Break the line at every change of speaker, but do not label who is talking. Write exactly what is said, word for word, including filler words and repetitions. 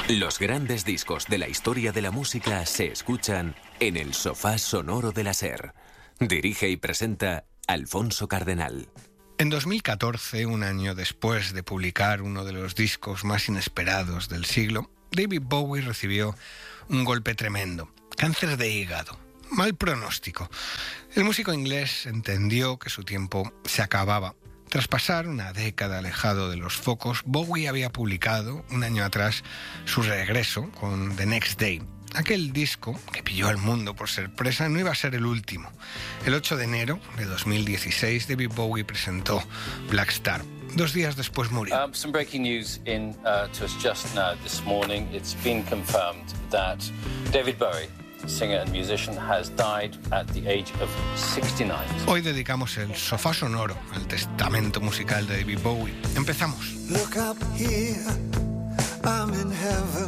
Los grandes discos de la historia de la música se escuchan en el sofá sonoro de la SER. Dirige y presenta Alfonso Cardenal.
En dos mil catorce, un año después de publicar uno de los discos más inesperados del siglo, David Bowie recibió un golpe tremendo: cáncer de hígado. Mal pronóstico. El músico inglés entendió que su tiempo se acababa. Tras pasar una década alejado de los focos, Bowie había publicado, un año atrás, su regreso con The Next Day. Aquel disco, que pilló al mundo por sorpresa, no iba a ser el último. El ocho de enero de dos mil dieciséis, David Bowie presentó Black Star. Dos días después murió.
Um, some breaking news in uh, to us just now this morning. It's been confirmed that David Bowie, singer and musician, has died at the age of sixty-nine.
Hoy dedicamos el sofá sonoro al testamento musical de David Bowie. Empezamos.
Look up here, I'm in heaven.